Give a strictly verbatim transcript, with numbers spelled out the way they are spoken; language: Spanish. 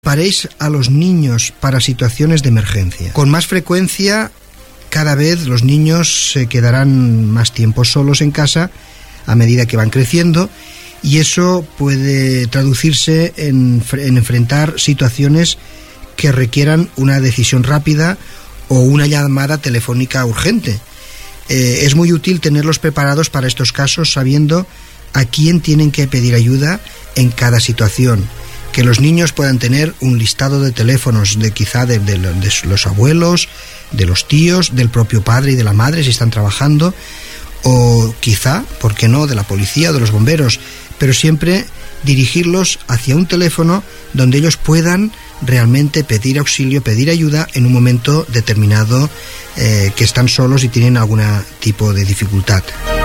Paréis a los niños para situaciones de emergencia. Con más frecuencia, cada vez los niños se quedarán más tiempo solos en casa a medida que van creciendo, y eso puede traducirse en, en enfrentar situaciones que requieran una decisión rápida o una llamada telefónica urgente. Eh, es muy útil tenerlos preparados para estos casos, sabiendo a quién tienen que pedir ayuda en cada situación. Que los niños puedan tener un listado de teléfonos de quizá de, de, de los abuelos, de los tíos, del propio padre y de la madre si están trabajando, o quizá, ¿por qué no?, de la policía o de los bomberos, pero siempre dirigirlos hacia un teléfono donde ellos puedan realmente pedir auxilio, pedir ayuda en un momento determinado, eh, que están solos y tienen algún tipo de dificultad.